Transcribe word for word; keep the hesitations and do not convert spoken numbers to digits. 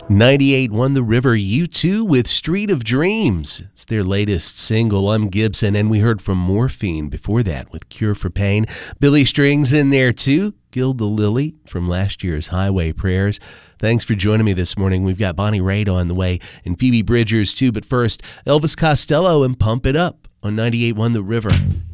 ninety-eight won The River, U two with Street of Dreams. It's their latest single, I'm Gibson, and we heard from Morphine before that with Cure for Pain. Billy Strings in there too, Gilda Lily from last year's Highway Prayers. Thanks for joining me this morning. We've got Bonnie Raitt on the way and Phoebe Bridgers too, but first, Elvis Costello and Pump It Up on ninety-eight won The River.